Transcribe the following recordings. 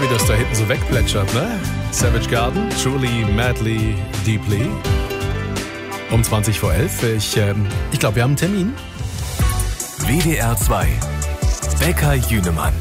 wie das da hinten so wegplätschert, ne? Savage Garden, Truly, Madly, Deeply. Um 20 vor 11. Ich glaube, wir haben einen Termin. WDR 2. Bäcker Jünemann.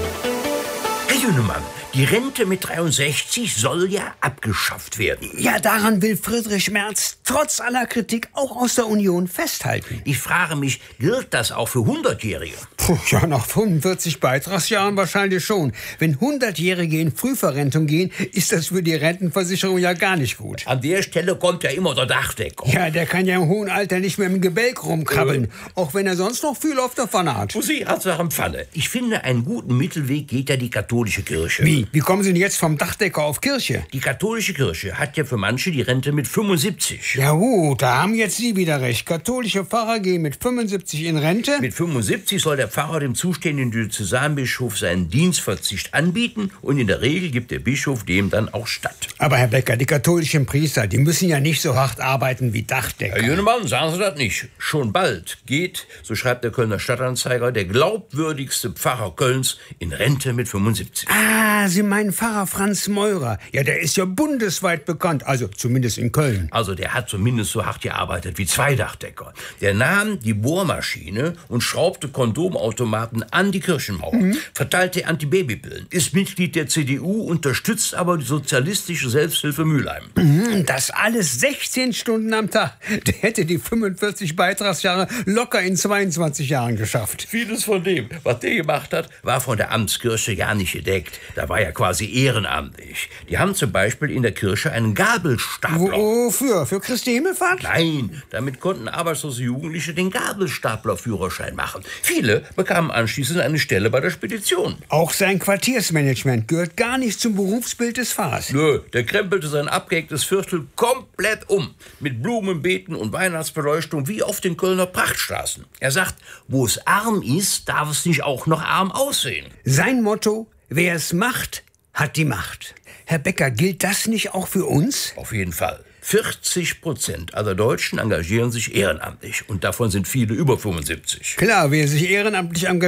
Herr Jünemann, die Rente mit 63 soll ja abgeschafft werden. Ja, daran will Friedrich Merz trotz aller Kritik auch aus der Union festhalten. Ich frage mich, gilt das auch für 100-Jährige? Ja, nach 45 Beitragsjahren wahrscheinlich schon. Wenn 100-Jährige in Frühverrentung gehen, ist das für die Rentenversicherung ja gar nicht gut. An der Stelle kommt ja immer der Dachdecker. Ja, der kann ja im hohen Alter nicht mehr im Gebälk rumkrabbeln, auch wenn er sonst noch viel auf der Pfanne hat. Sie hat Sachen Pfanne. Ich finde, einen guten Mittelweg geht ja die katholische Kirche. Wie kommen Sie denn jetzt vom Dachdecker auf Kirche? Die katholische Kirche hat ja für manche die Rente mit 75. Ja gut, da haben jetzt Sie wieder recht. Katholische Pfarrer gehen mit 75 in Rente. Mit 75 soll der Pfarrer dem zuständigen Diözesanbischof seinen Dienstverzicht anbieten und in der Regel gibt der Bischof dem dann auch statt. Aber Herr Becker, die katholischen Priester, die müssen ja nicht so hart arbeiten wie Dachdecker. Herr Jünemann, sagen Sie das nicht. Schon bald geht, so schreibt der Kölner Stadtanzeiger, der glaubwürdigste Pfarrer Kölns in Rente mit 75. Ah, Sie meinen Pfarrer Franz Meurer. Ja, der ist ja bundesweit bekannt, also zumindest in Köln. Also der hat zumindest so hart gearbeitet wie zwei Dachdecker. Der nahm die Bohrmaschine und schraubte Kondomautomaten an die Kirchenmauer, verteilte Antibabypillen, ist Mitglied der CDU, unterstützt aber die sozialistische Selbsthilfe Mülheim. Das alles 16 Stunden am Tag. Der hätte die 45 Beitragsjahre locker in 22 Jahren geschafft. Vieles von dem, was der gemacht hat, war von der Amtskirche gar nicht gedeckt. Da war ja quasi ehrenamtlich. Die haben zum Beispiel in der Kirche einen Gabelstapler. Wofür? Für Christi Himmelfahrt? Nein, damit konnten arbeitslose Jugendliche den Gabelstaplerführerschein machen. Viele bekamen anschließend eine Stelle bei der Spedition. Auch sein Quartiersmanagement gehört gar nicht zum Berufsbild des Pfarrers. Nö, der krempelte sein abgeecktes Viertel komplett um. Mit Blumenbeeten und Weihnachtsbeleuchtung wie auf den Kölner Prachtstraßen. Er sagt, wo es arm ist, darf es nicht auch noch arm aussehen. Sein Motto, wer es macht, hat die Macht. Herr Becker, gilt das nicht auch für uns? Auf jeden Fall. 40% aller Deutschen engagieren sich ehrenamtlich. Und davon sind viele über 75. Klar, wer sich ehrenamtlich engagiert,